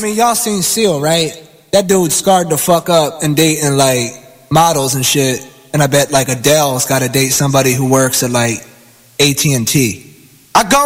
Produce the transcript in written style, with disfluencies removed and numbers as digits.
mean, y'all seen Seal, right? That dude scarred the fuck up and dating like models and shit. And I bet like Adele's got to date somebody who works at like AT&T. I go